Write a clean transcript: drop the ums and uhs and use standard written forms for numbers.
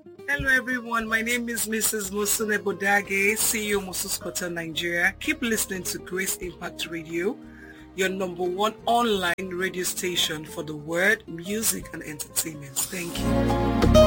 Hello everyone, my name is Mrs. Musune Bodage, CEO Musus Hotel Nigeria. Keep listening to Grace Impact Radio, your number one online radio station for the word, music and entertainment. Thank you.